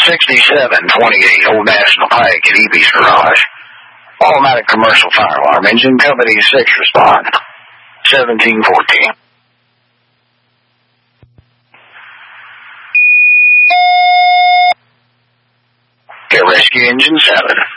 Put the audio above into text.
6728 Old National Pike at Eby's Garage. Automatic commercial fire alarm. Engine company 6 respond. 1714. Rescue engine 7.